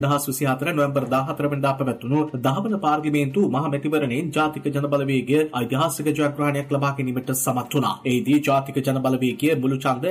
2024 නොවැම්බර් 14 වෙනිදා පැවැත්වුණු 10වන පාර්ලිමේන්තු මහ මැතිවරණයෙන් ජාතික ජනබලවේගය ඓතිහාසික ජයග්‍රහණයක් ලබා ගැනීමට සමත් වුණා. එෙහිදී ජාතික ජනබලවේගය මුළු ඡන්ද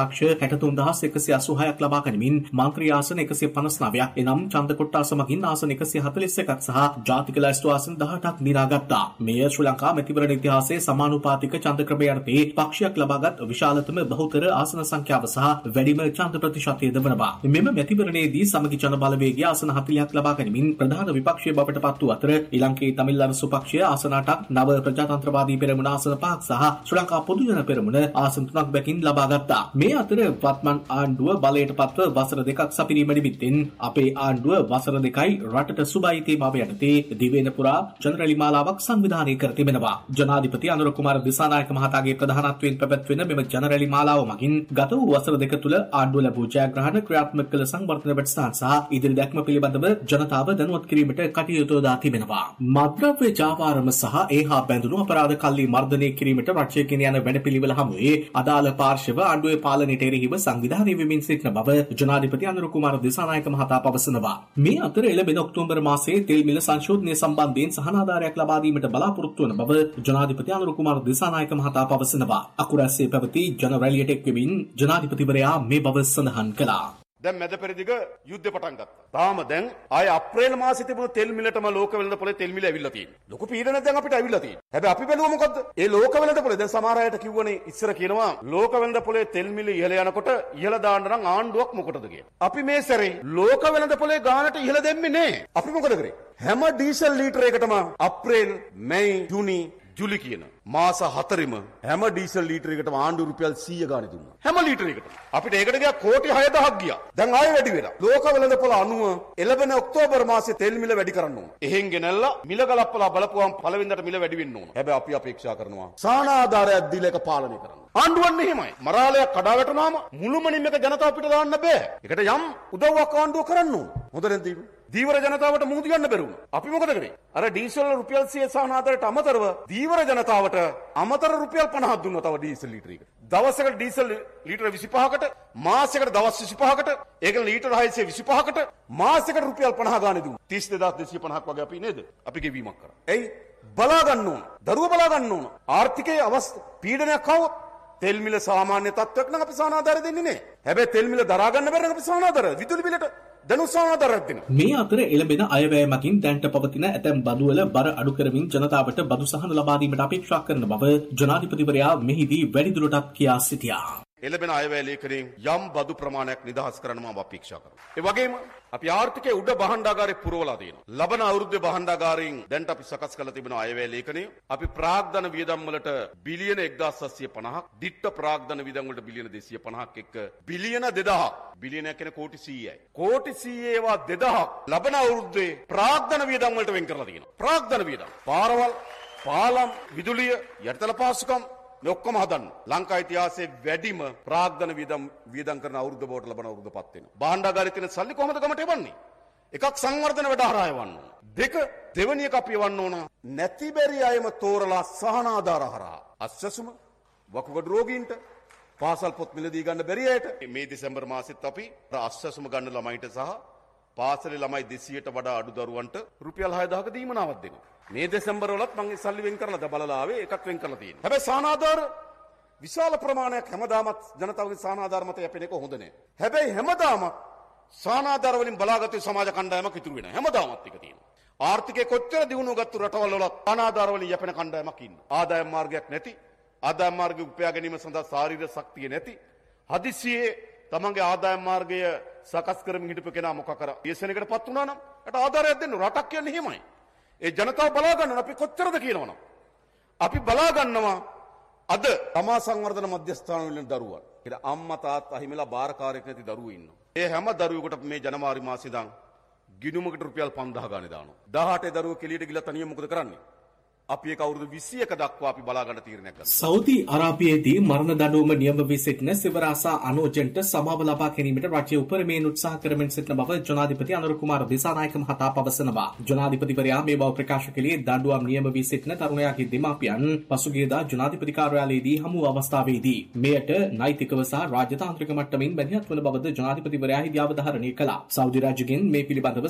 68,63,686ක් ලබා ගැනීමෙන් මන්ත්‍රී ආසන 159ක් එනම් ඡන්ද කොට්ටාස මගින් ආසන 141ක් සහ ජාතික ලැයිස්තු ආසන 18ක් නිරාගත්තා. මෙය ශ්‍රී ලංකා මැතිවරණ ඉතිහාසයේ සමානුපාතික ඡන්ද ක්‍රමය යටතේ පක්ෂයක් ලබාගත් විශාලතම බහුතර ආසන සංඛ්‍යාව සහ වැඩිම ඡන්ද ප්‍රතිශතයද වනවා. මෙම මැතිවරණයේදී සමගි ජනබලවේගය ආසන 40ක් ලබා ගැනීමෙන් ප්‍රධාන විපක්ෂයේ බවට පත් වූ අතර ශ්‍රී ලංකේ තමිල් අරසු පක්ෂය ආසන 8ක්, නව ප්‍රජාතන්ත්‍රවාදී පෙරමුණ ආසන 5ක් සහ ශ්‍රී ලංකා පොදු ජන පෙරමුණ ආසන 3ක් බැගින් ලබා ගත්තා. මේ අතර වත්මන් ආණ්ඩුව බලයට පත්ව වසර 2ක් සපිරීම නිමිත්තෙන් අපේ ආණ්ඩුව වසර 2යි රටට සුබයි තේමාව යටතේ දිවයින පුරා ජනරැලි මාලාවක් සංවිධානය කර තිබෙනවා. ජනාධිපති අනුර කුමාර දිසානායක මහතාගේ ප්‍රධානත්වයෙන් පැවැත්වෙන මෙම ජනරැලි මාලාව මගින් ගත වූ වසර 2 තුළ ආණ්ඩුව ලැබූ ජයග්‍රහණ ක්‍රියාත්මක කළ සංවර්ධන වැඩසටහන් සහ ඉදිරි දැක්ම පිළිබඳව ජනතාව දැනුවත් කිරීමට කටයුතු යොදා තිබෙනවා. මද්ද්‍රව්‍ය ජාවාරම සහ ඒහා බැඳුණු අපරාධ කල්ලි මර්ධනය කිරීමට රජය ගෙන යන වැඩපිළිවෙල හමුවේ අදාළ පාර්ශව ආණ්ඩුවේ පාලනයට එරෙහිව සංවිධානය වෙමින් සිටින බව ජනාධිපති අනුර කුමාර දිසානායක මහතා පවසනවා. මේ අතර එළඹෙන ඔක්තෝබර් මාසයේ තෙල් මිල සංශෝධනය සම්බන්ධයෙන් සහනාධාරයක් ලබා දීමට බලාපොරොත්තු වන බව ජනාධිපති අනුර කුමාර දිසානායක මහතා පවසනවා. අකුරැස්සේ පැවති ජන රැළියට එක්වෙමින් ජනාධිපතිවරයා මේ බව සඳහන් කළා. දැන් මැද පෙරදිග යුද්ධය පටන් ගත්තා. තාම දැන් ආය අප්‍රේල් මාසෙ තිබුණු තෙල් මිලටම ලෝක වෙළඳ පොලේ තෙල් මිල ඇවිල්ලා තියෙනවා. ලොකු පීඩනයක් දැන් අපිට ඇවිල්ලා තියෙනවා. හැබැයි අපි බැලුවා මොකද්ද? ඒ ලෝක වෙළඳ පොලේ දැන් සමහර අයට කිව්වනේ ඉස්සර කියනවා ලෝක වෙළඳ පොලේ තෙල් මිල ඉහළ යනකොට ඉහළ දාන්න නම් ආණ්ඩුවක් මොකටද කියලා. අපි මේ සැරේ ලෝක වෙළඳ පොලේ ගානට ඉහළ දෙන්නේ නැහැ. අපි මොකද කරේ? හැම ඩීසල් ලීටරයකටම අප්‍රේල්, මැයි, ජූනි, ජුලි කියන මාස 4ෙම හැම ඩීසල් ලීටරයකටම ආණ්ඩුව රුපියල් 100 ගානේ දුන්නා. හැම ලීටරයකටම. අපිට ඒකට ගියා කෝටි 6000ක් ගියා. දැන් ආයෙ වැඩි වෙලා. ලෝක වෙළඳ පොළ 90 එළබෙන ඔක්තෝබර් මාසේ තෙල් මිල වැඩි කරන්න ඕන. එහෙන් ගෙනල්ලා මිල ගලප්පලා බලපුවාම පළවෙනිදට මිල වැඩි වෙන්න ඕන. හැබැයි අපි අපේක්ෂා කරනවා සානාධාරයක් දීලා එක පාලනය කරන්න. ආණ්ඩුවන්නේ එහෙමයි. මරාලයක් කඩා වැටුනාම මුළුමනින්ම එක ජනතාව පිට දාන්න බෑ. ඒකට යම් උදව්වක් ආණ්ඩුව කරන්න ඕන. හොඳට තියෙන්නේ. දීවර ජනතාවට මුහුදු ගන්න බැරුණා. අපි මොකද කරේ? අර ඩීසල් රුපියල් 100 සහනාධාරයට අමතරව දීවර ජනතාවට අමතර රුපියල් 50ක් දුන්නා තව ඩීසල් ලීටරයකට. දවසකට ඩීසල් ලීටර 25කට, මාසයකට දවස් 25කට, ඒක ලීටර 625කට, මාසයකට රුපියල් 50 ගානේ දුන්නා. 32250ක් වගේ අපි නේද? අපි ගෙවීමක් කරා. එයි බලා ගන්න ඕන. දරුව බලා ගන්න ඕන. ආර්ථිකයේ පීඩනයක් આવොත් තෙල් මිල සාමාන්‍ය තත්ත්වයක් නම් අපි සහනාධාරය දෙන්නේ නැහැ. හැබැයි තෙල් මිල දරා ගන්න බැරි නම් අපි සහනාධාරය විදුලි බිලට මේ අතර එළඹෙන අයවැය මගින් දැන්ට පවතින ඇතැම් බදුවල බර අඩු කරමින් ජනතාවට බදු සහන ලබා දීමට අපේක්ෂා කරන බව ජනාධිපතිවරයා මෙහිදී වැඩිදුරටත් කියා සිටියා. එළඹෙන අයවැය ලේඛනයෙන් යම් බදු ප්‍රමාණයක් නිදහස් කරන්න මම අපේක්ෂා කරනවා. ඒ වගේම අපි ආර්ථිකයේ උඩ භාණ්ඩාගාරේ පුරවලා තියෙනවා. ලබන අවුරුද්දේ භාණ්ඩාගාරයෙන් දැන්ට අපි සකස් කරලා තිබෙන අයවැය ලේඛනය අපි ප්‍රාග්ධන වියදම් වලට බිලියන 1750ක්, දිට්ඨ ප්‍රාග්ධන වියදම් වලට බිලියන 250ක් එක්ක බිලියන 2000ක්. බිලියනයක් කියන්නේ කෝටි 100යි. කෝටි 100 ඒවා 2000ක් ලබන අවුරුද්දේ ප්‍රාග්ධන වියදම් වලට වෙන් කරලා තියෙනවා. ප්‍රාග්ධන වියදම්. පාරවල්, පාලම්, විදුලිය, යටිතල පාසුකම් මේ ඔක්කොම හදන්න. ලංකා ඉතිහාසයේ වැඩිම ප්‍රාග්ධන වියදම් කරන අවුරුද්ද බවට ලබන අවුරුද්දපත් වෙනවා. භාණ්ඩාගාරයේ තියෙන සල්ලි කොහොමද ගමට එවන්නේ? එකක් සංවර්ධන වැඩ හරහා එවන්න ඕන. දෙක දෙවෙනි එක අපි එවන්න ඕන නැති බැරි අයම තෝරලා සහනාධාර හරහා. අස්සසුම වකුගඩු රෝගීන්ට පාසල් පොත් මිලදී ගන්න බැරි අයට මේ දෙසැම්බර් මාසෙත් අපි අස්සසුම ගන්න ළමයිට සහ පාසලේ ළමයි 200ට වඩා අඩු දරුවන්ට රුපියල් 6000ක දීමනාවක් දෙනවා. මේ දෙසැම්බර් වලත් මම සල්ලි වෙන් කරලා බලලා ආවේ එකක් වෙන් කරලා තියෙනවා. හැබැයි සහනාධාර විශාල ප්‍රමාණයක් හැමදාමත් ජනතාවගේ සහනාධාර මත යැපෙන එක හොඳ නෑ. හැබැයි හැමදාම සහනාධාර වලින් බලාගත් සමාජ කණ්ඩායමක් ඉතුරු වෙනවා. හැමදාමත් එක තියෙනවා. ආර්ථිකය කොච්චර දියුණු ගත්තු රටවල් වල සහනාධාර වලින් යැපෙන කණ්ඩායමක් ඉන්නවා. ආදායම් මාර්ගයක් නැති, ආදායම් මාර්ගය උපයා ගැනීම සඳහා ශාරීරික ශක්තිය නැති, හදිසියේ තමන්ගේ ආදායම් මාර්ගය සකස් කරමින් හිටපු කෙනා මොකක් කර පියසෙනකටපත් වුණා නම් ඒට ආධාරයක් දෙන්න. රටක් කියන්නේ එහෙමයි. ඒ ජනතාව බලා ගන්න අපි කොච්චරද කියනවනම් අපි බලා ගන්නවා අද තමා සංවර්ධන මධ්‍යස්ථාන වලින් දරුවන්. ඒක අම්මා තාත්තා හිමිලා බාරකාරයෙක් නැති දරුවෝ ඉන්නවා. ඒ හැම දරුවෙකුට මේ ජනවාරි මාසේ ඉඳන් ගිණුමකට රුපියල් 5000 ගානේ දානවා. 18 දරුවෝ කෙලියට ගිහලා තනියම මොකද කරන්නේ? අපි ඒක අවුරුදු 21 දක්වා අපි බලා ගන්න තීරණයක් ගත්තා. සෞදි අරාබියේදී මරණ දඬුවම නියම වී සිටින සිවරාසා අනෝජන්ට සමාව ලබා ගැනීමට රජය උපරිමයෙන් උත්සාහ කරමින් සිටින බව ජනාධිපති අනුර කුමාර දිසානායක මහතා පවසනවා. ජනාධිපතිවරයා මේ බව ප්‍රකාශ කළේ දඬුවම් නියම වී සිටින තරුණයාගේ දෙමාපියන් පසුගියදා ජනාධිපති කාර්යාලයේදී හමු අවස්ථාවේදී මෙයට නෛතිකව සහ රාජතාන්ත්‍රික මට්ටමින් මැදිහත් වන බවද ජනාධිපතිවරයා හිදී අවධාරණය කළා. සෞදි රාජ්‍යයෙන් මේ පිළිබඳව